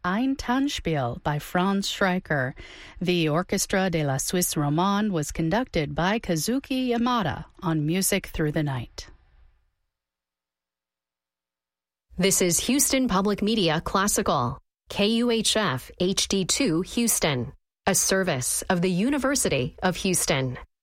Ein Tanzspiel by Franz Schreiker. The Orchestra de la Suisse Romande was conducted by Kazuki Yamada on Music Through the Night. This is Houston Public Media Classical, KUHF HD2 Houston, a service of the University of Houston.